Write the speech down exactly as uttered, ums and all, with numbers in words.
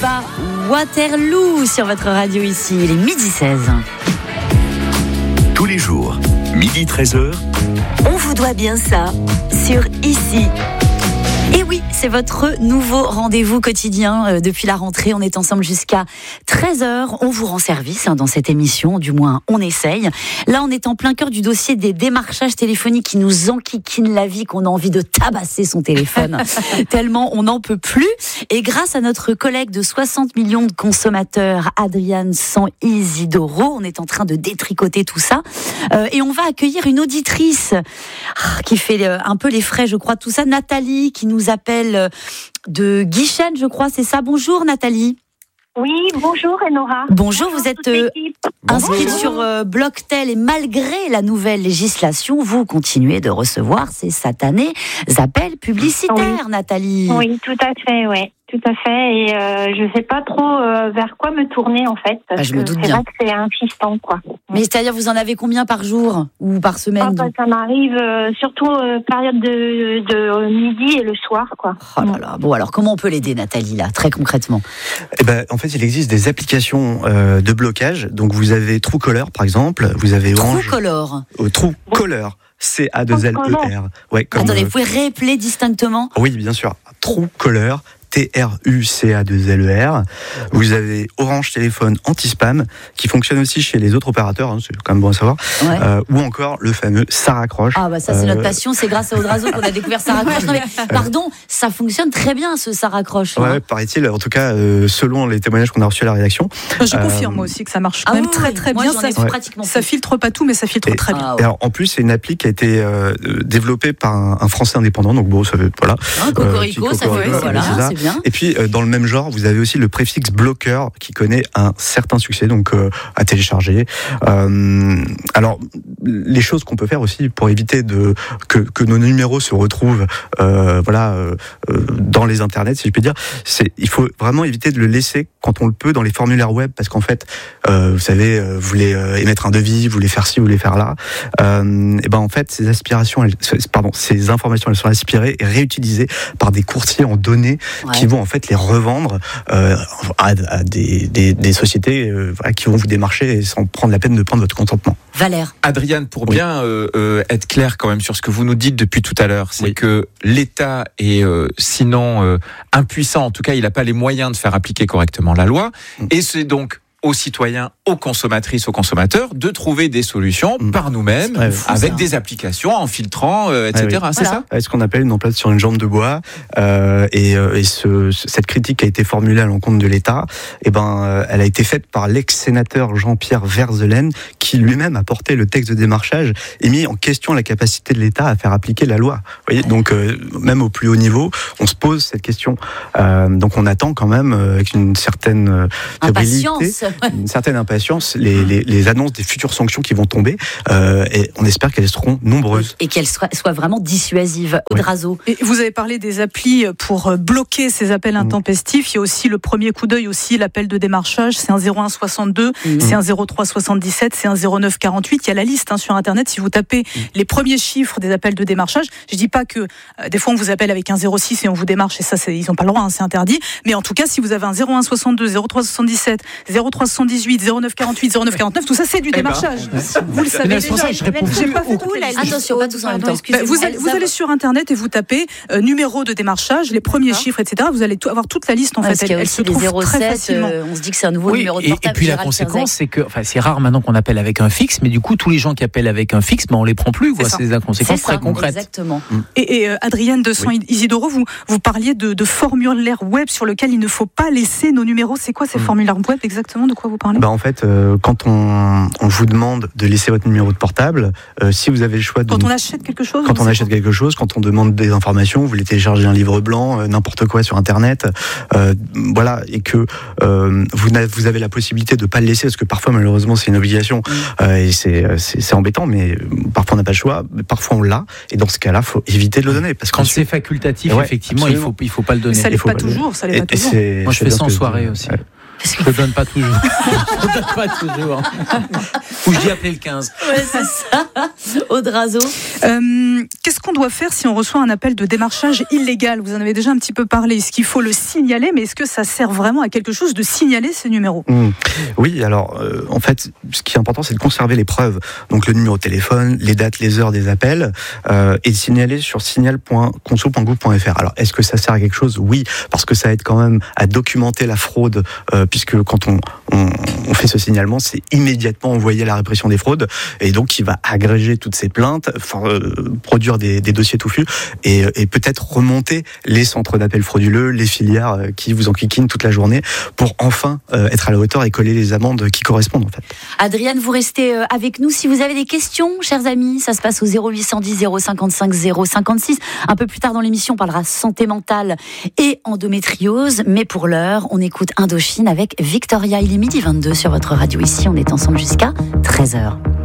Alipa, Waterloo sur votre radio ici, il est midi seize. Tous les jours, midi treize heures. On vous doit bien ça sur Ici. Et oui, c'est votre nouveau rendez-vous quotidien euh, depuis la rentrée. On est ensemble jusqu'à treize heures. On vous rend service hein, dans cette émission, du moins on essaye. Là, on est en plein cœur du dossier des démarchages téléphoniques qui nous enquiquinent la vie, qu'on a envie de tabasser son téléphone tellement on n'en peut plus. Et grâce à notre collègue de soixante millions de consommateurs, Adriane San Isidoro, on est en train de détricoter tout ça. Euh, et on va accueillir une auditrice ah, qui fait euh, un peu les frais, je crois, de tout ça. Nathalie, qui nous appelle de Guichen, je crois, c'est ça. Bonjour Nathalie. Oui, bonjour Enora. Bonjour, bonjour vous êtes euh, inscrite bonjour. sur euh, Blocktel et malgré la nouvelle législation, vous continuez de recevoir ces satanés appels publicitaires, oui. Nathalie. Oui, tout à fait, oui. Tout à fait, et euh, je ne sais pas trop euh, vers quoi me tourner en fait, parce bah, je me doute que c'est bien. vrai que c'est insistant, quoi. Mais c'est-à-dire, vous en avez combien par jour ou par semaine? Ah, bah, ça m'arrive euh, surtout euh, période de, de midi et le soir, quoi. Oh là là. Bon, alors comment on peut l'aider, Nathalie, là, très concrètement? Eh ben, en fait, il existe des applications euh, de blocage. Donc, vous avez Truecaller, par exemple. Vous avez Orange. Truecaller. Oh, Truecaller. C A deux L E R. Ouais, comme, Attendez, euh, vous pouvez réappeler distinctement? Oui, bien sûr. Truecaller. T R U C A deux L E R. Vous avez Orange Téléphone anti-spam qui fonctionne aussi chez les autres opérateurs, hein, c'est quand même bon à savoir. Ouais. Euh, ou encore le fameux Ça raccroche. Ah bah ça c'est euh... notre passion, c'est grâce à Audrazo qu'on a découvert Ça raccroche. Non mais pardon, ça fonctionne très bien ce Ça raccroche. Ouais, hein. ouais, paraît-il, en tout cas euh, selon les témoignages qu'on a reçus à la rédaction. Je euh... confirme moi aussi que ça marche quand ah même oui, très oui. très Moi, bien. j'en Ça, ai ouais. pratiquement ça filtre pas tout, mais ça filtre et, très bien. Ah, ouais. Alors en plus c'est une appli qui a été euh, développée par un, un Français indépendant, donc bon ça veut voilà. Un cocorico, euh, ça fait euh, voilà, c'est, c'est bien. Et puis euh, dans le même genre, vous avez aussi le préfixe bloqueur qui connaît un certain succès, donc euh, à télécharger. Euh, alors, les choses qu'on peut faire aussi pour éviter de que, que nos numéros se retrouvent, euh, voilà, euh, dans les internets, si je peux dire, c'est il faut vraiment éviter de le laisser quand on le peut dans les formulaires web, parce qu'en fait, euh, vous savez, vous voulez euh, émettre un devis, vous voulez faire ci, vous voulez faire là, euh, et ben en fait, ces aspirations, elles, pardon, ces informations, elles sont aspirées et réutilisées par des courtiers en données ouais. qui vont en fait les revendre euh, à, à des, des, des sociétés euh, voilà, qui vont vous démarcher sans prendre la peine de prendre votre consentement. Valère. Adriane, pour oui. bien euh, euh, être clair quand même sur ce que vous nous dites depuis tout à l'heure, c'est oui. que l'État est euh, sinon euh, impuissant, en tout cas il n'a pas les moyens de faire appliquer correctement la loi, mmh. et c'est donc aux citoyens, aux consommatrices, aux consommateurs de trouver des solutions mmh. par nous-mêmes, ouais, avec ça. des applications, en filtrant, euh, et cetera. Ah, oui. C'est voilà. ça ? Ce qu'on appelle une emplate sur une jambe de bois. Euh, et euh, et ce, cette critique qui a été formulée à l'encontre de l'État, eh ben, euh, elle a été faite par l'ex-sénateur Jean-Pierre Verzelen, qui lui-même a porté le texte de démarchage et mis en question la capacité de l'État à faire appliquer la loi. Vous voyez, donc euh, même au plus haut niveau, on se pose cette question. Euh, donc on attend quand même euh, avec une certaine euh, impatience. Une certaine impatience, les, les, les annonces des futures sanctions qui vont tomber, euh, et on espère qu'elles seront nombreuses. Et qu'elles soient, soient vraiment dissuasives. Audrazo. Et vous avez parlé des applis pour bloquer ces appels intempestifs. Il y a aussi le premier coup d'œil, aussi l'appel de démarchage. C'est un zéro un soixante-deux, mmh. c'est un zéro trois soixante-dix-sept, c'est un zéro neuf quarante-huit. Il y a la liste hein, sur Internet. Si vous tapez mmh. les premiers chiffres des appels de démarchage, je dis pas que euh, des fois on vous appelle avec un zéro six et on vous démarche, et ça c'est, ils n'ont pas le droit, hein, c'est interdit. Mais en tout cas, si vous avez un zéro un soixante-deux, zéro trois soixante-dix-sept, zéro trois soixante-dix-huit, zéro neuf quarante-huit, zéro neuf quarante-neuf, tout ça c'est du démarchage. Eh ben, vous le savez. C'est pour ça que je réponds J'ai pas fait tout. Attention, pas tous en même temps. Bah, vous, allez, vous allez sur Internet et vous tapez euh, numéro de démarchage, les premiers ah. chiffres, et cetera. Vous allez tout, avoir toute la liste en ouais, fait. Elle, elle se trouve zéro sept, très facilement. Euh, on se dit que c'est un nouveau oui, numéro de et, portable. Et puis la conséquence, c'est que, enfin, c'est rare maintenant qu'on appelle avec un fixe, mais du coup, tous les gens qui appellent avec un fixe, ben, on les prend plus. C'est, c'est la conséquence c'est très ça, concrète. Exactement. Et, et euh, Adriane de San oui. Isidoro, vous, vous parliez de, de formulaires web sur lesquels il ne faut pas laisser nos numéros. C'est quoi ces mmh. formulaires web exactement? De quoi vous parlez? Bah en fait, euh, quand on, on vous demande de laisser votre numéro de portable, euh, si vous avez le choix de... Quand on achète quelque chose? Quand on achète quelque chose, quand on demande des informations, vous voulez télécharger un livre blanc, euh, n'importe quoi sur Internet, euh, voilà, et que euh, vous, vous avez la possibilité de ne pas le laisser, parce que parfois, malheureusement, c'est une obligation, euh, et c'est, c'est, c'est embêtant, mais parfois on n'a pas le choix, mais parfois on l'a, et dans ce cas-là, il faut éviter de le donner. Parce quand c'est facultatif, ouais, effectivement, absolument. il ne faut, il faut pas le donner. Mais ça ne l'est pas, pas toujours, ça l'est et, pas toujours. Moi, je fais ça en soirée aussi. Ouais. Je ne donne pas toujours. Je ne donne pas toujours. Ou je dis appeler le quinze. Ouais, c'est ça. Audrazo. Euh, qu'est-ce qu'on doit faire si on reçoit un appel de démarchage illégal ? Vous en avez déjà un petit peu parlé. Est-ce qu'il faut le signaler ? Mais est-ce que ça sert vraiment à quelque chose de signaler ces numéros ? mmh. Oui, alors euh, en fait, ce qui est important, c'est de conserver les preuves. Donc le numéro de téléphone, les dates, les heures des appels, euh, et de signaler sur signal point conso point gouv point f r. Alors, est-ce que ça sert à quelque chose ? Oui, parce que ça aide quand même à documenter la fraude, euh, puisque quand on, on, on fait ce signalement, c'est immédiatement envoyé à la répression des fraudes, et donc il va agréger toutes ces plaintes, enfin, euh, produire des, des dossiers touffus, et, et peut-être remonter les centres d'appel frauduleux, les filières euh, qui vous enquiquinent toute la journée, pour enfin euh, être à la hauteur et coller les amendes qui correspondent en fait. Adriane, vous restez euh, avec nous. Si vous avez des questions, chers amis, ça se passe au zéro huit cent dix zéro cinquante-cinq zéro cinquante-six. Un peu plus tard dans l'émission, on parlera santé mentale et endométriose, mais pour l'heure, on écoute Indochine avec Victoria. Il est midi vingt-deux sur votre radio. Ici, on est ensemble jusqu'à treize heures.